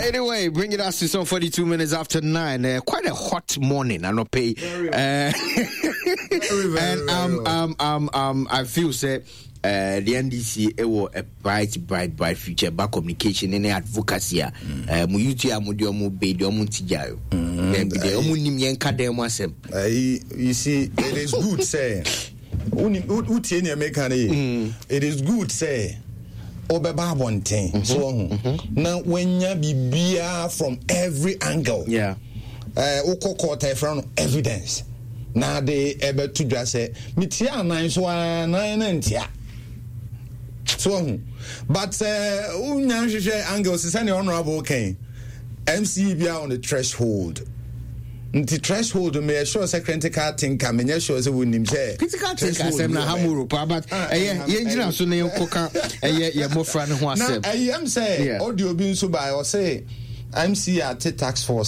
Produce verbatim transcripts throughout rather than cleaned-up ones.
Anyway, bring it us to some forty-two minutes after nine. Uh, quite a hot morning, I don't pay. Uh, very, very, and um, um, um, um, I feel say. Uh, the N D C it was a bright, bright, bright future about communication and advocacy. Uh, mu yuti amudio mu be dio mu tijayo. The omu nim yenka dem asem. You see, it is good say. Uni uti eni American eh. It is good say. Obeba bonten. So now when ya bibia from every angle. Yeah. Uh, oko court from evidence. Now they able to just say mitia nine so nine ntia. So, but uh, angles is any honorable king. M C be on the threshold. The threshold may assure secretary thing come and sure as we name say. Critical thinker say na hamuru pa but eh ye ngina so na yokoka eh ye mofra ne ho asem. Na I am say audio bi nso by or say M C at tax force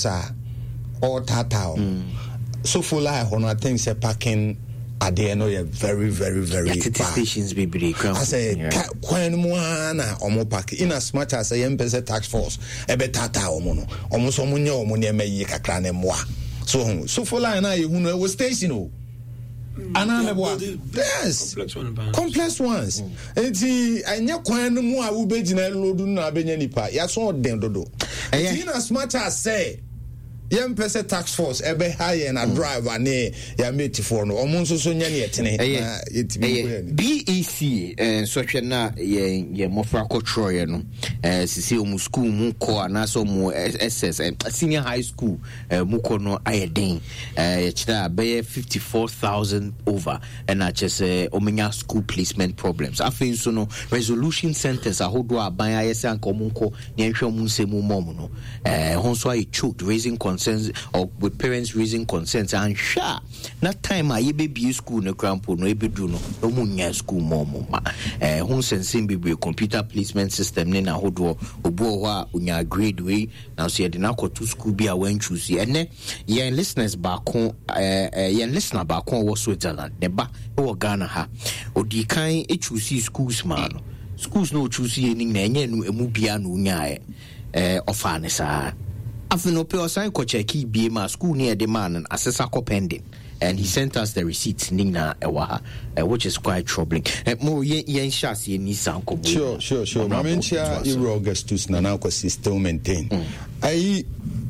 or tata. So for like on I think say parking at the end, you're very, very, very yeah, bad. Stations be big. I say, when moana or more pack in as much as I am pesa tax force, a betata or mono, almost omunyo omunia me yaka moi. So, so for line, I who know was station. And I'm a yes, complex one, complex ones. And see, I know when more will be in a loduna benyanipa. Yes, all them do. And in as much as say. Yem pese tax force ebe high na driver ne ya mate for no omunso so nya ne etene na etimi B E C eh so hwe na ye ye mofra control ye no eh sisi omu school mu ko anaso mu S S senior high school eh mu ko no ayeden eh ye chira be fifty-four thousand over and I just eh omenya school placement problems afin so no resolution centers ahodo aban ayese anka omunko ne nhwe omu nsemu mom no eh honso ay choked raising concerns or with parents raising concerns and sha that time I baby school no crampo no ebedu no no munya school mom ma eh hun sensing be computer placement system ne na hodo obo ho a unya grade we now so ye de na to school bi a wan choose ene ye listeners ba ko eh ye listener ba ko wo Switzerland ne ba e wo Ghana ha odi kan e choose schools ma no schools no choose ye ni na enye no emu bia no unya eh ofa ne sa afino pe osan ko cheki bi ma school near the man and assessor ko pending and he sent us the receipts nina ewa uh, which is quite troubling uh, mo yen shas ye ni san ko sure sure sure mamentia Euro Augustus na na ko still maintain ai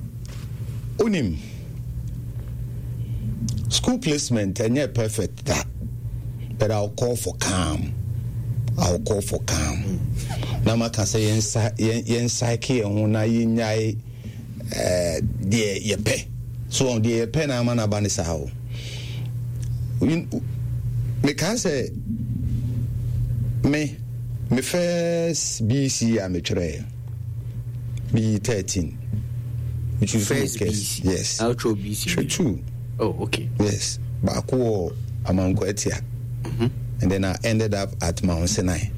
unim school placement and yeah perfect that but I'll call for calm I'll call for calm na ma kan say yen yen psyche ho na yinyai eh de ye pe so on de pe na mana ba ni sa ho me can say me me first B C a me try B thirteen which is first B C yes outro B C true oh okay yes ba ko amanko etia and then I ended up at Mount Sinai